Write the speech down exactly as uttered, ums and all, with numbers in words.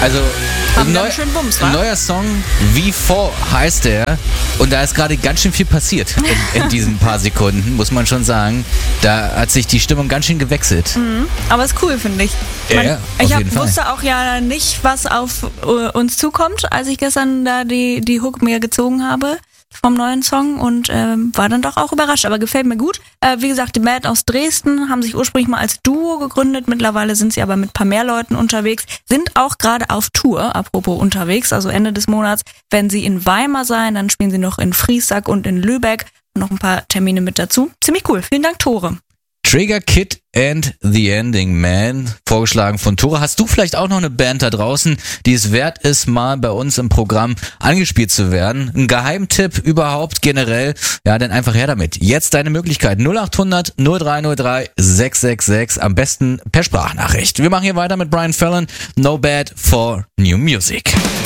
Also Haben ein, ganz neu, schön Bums, wa? ein neuer Song, V vier heißt er. Und da ist gerade ganz schön viel passiert in, in diesen paar Sekunden, muss man schon sagen. Da hat sich die Stimmung ganz schön gewechselt. Mhm. Aber ist cool, finde ich. Ja, Man, ja, auf ich hab, jeden Fall. wusste auch ja nicht, was auf uh, uns zukommt, als ich gestern da die, die Hook mir gezogen habe vom neuen Song und ähm, war dann doch auch überrascht, aber gefällt mir gut. Äh, wie gesagt, die Band aus Dresden haben sich ursprünglich mal als Duo gegründet, mittlerweile sind sie aber mit ein paar mehr Leuten unterwegs, sind auch gerade auf Tour, apropos unterwegs, also Ende des Monats werden sie in Weimar sein, dann spielen sie noch in Friesack und in Lübeck, noch ein paar Termine mit dazu. Ziemlich cool, vielen Dank Tore. Trigger Kid and the Ending Man, vorgeschlagen von Tore. Hast du vielleicht auch noch eine Band da draußen, die es wert ist, mal bei uns im Programm angespielt zu werden? Ein Geheimtipp überhaupt generell? Ja, dann einfach her damit. Jetzt deine Möglichkeit. null acht hundert null drei null drei sechs sechs sechs, am besten per Sprachnachricht. Wir machen hier weiter mit Brian Fallon. No Bad for New Music.